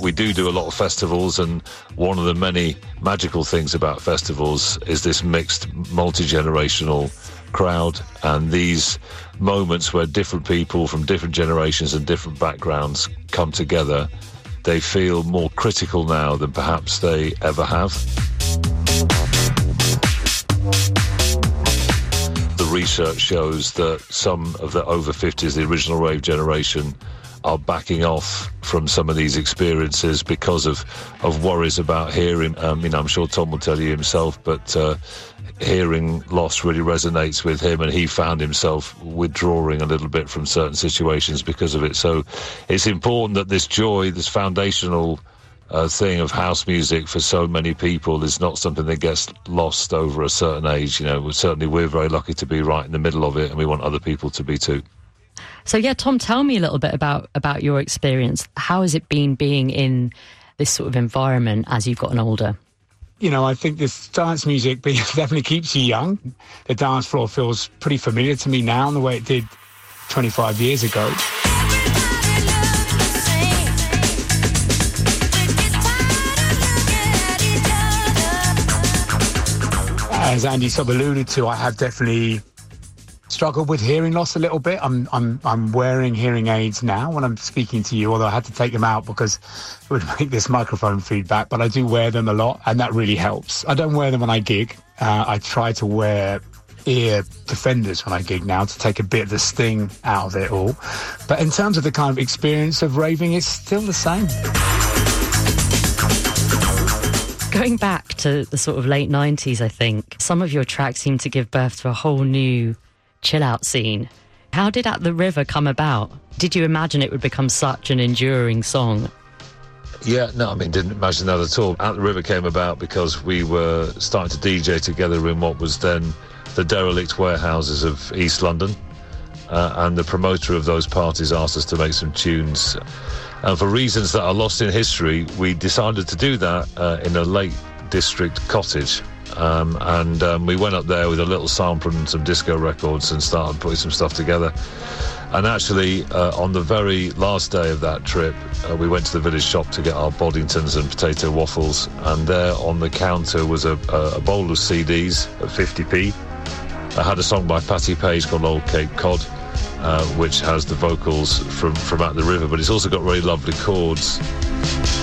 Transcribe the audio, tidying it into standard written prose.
we do a lot of festivals, and one of the many magical things about festivals is this mixed, multi-generational crowd, and these moments where different people from different generations and different backgrounds come together, they feel more critical now than perhaps they ever have. The research shows that some of the over 50s, the original rave generation, are backing off from some of these experiences because of worries about hearing. I'm sure Tom will tell you himself, but hearing loss really resonates with him, and he found himself withdrawing a little bit from certain situations because of it. So it's important that this joy, this foundational thing of house music for so many people is not something that gets lost over a certain age. Certainly we're very lucky to be right in the middle of it, and we want other people to be too. So yeah, Tom, tell me a little bit about your experience. How has it been being in this sort of environment as you've gotten older? I think this dance music definitely keeps you young. The dance floor feels pretty familiar to me now in the way it did 25 years ago. As Andy sort of alluded to, I have definitely struggled with hearing loss a little bit. I'm wearing hearing aids now when I'm speaking to you, although I had to take them out because it would make this microphone feedback, but I do wear them a lot, and that really helps. I don't wear them when I gig. I try to wear ear defenders when I gig now to take a bit of the sting out of it all. But in terms of the kind of experience of raving, it's still the same. Going back to the sort of late 90s, I think, some of your tracks seem to give birth to a whole new chill-out scene. How did At the River come about? Did you imagine it would become such an enduring song? Yeah, no, didn't imagine that at all. At the River came about because we were starting to DJ together in what was then the derelict warehouses of East London, and the promoter of those parties asked us to make some tunes. And for reasons that are lost in history, we decided to do that in a Lake District cottage. And we went up there with a little sampler and some disco records and started putting some stuff together. And actually, on the very last day of that trip, we went to the village shop to get our Boddingtons and potato waffles. And there on the counter was a bowl of CDs at 50p. I had a song by Patti Page called Old Cape Cod, which has the vocals from At the River, but it's also got really lovely chords.